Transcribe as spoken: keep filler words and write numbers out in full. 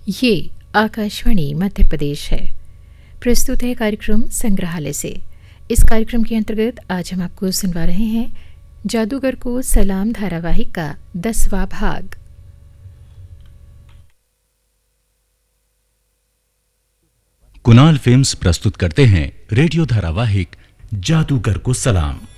ये आकाशवाणी मध्य प्रदेश है। प्रस्तुत है कार्यक्रम संग्रहालय से। इस कार्यक्रम के अंतर्गत आज हम आपको सुनवा रहे हैं जादूगर को सलाम धारावाहिक का दसवां भाग। कुणाल फिल्म्स प्रस्तुत करते हैं रेडियो धारावाहिक जादूगर को सलाम।